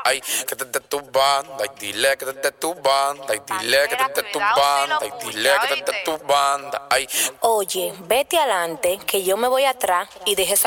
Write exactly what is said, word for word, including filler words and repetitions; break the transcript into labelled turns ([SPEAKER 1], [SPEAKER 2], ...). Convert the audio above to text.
[SPEAKER 1] ay, que te de tu banda, y dile que te de tu banda, y dile que te de tu banda, y dile que te de tu banda, ay.
[SPEAKER 2] Oye, vete adelante, que yo me voy atrás y deje esa